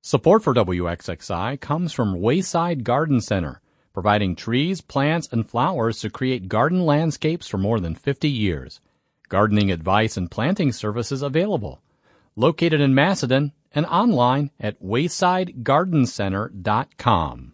Support for WXXI comes from Wayside Garden Center, providing trees, plants, and flowers to create garden landscapes for more than 50 years. Gardening advice and planting services available. Located in Macedon and online at waysidegardencenter.com.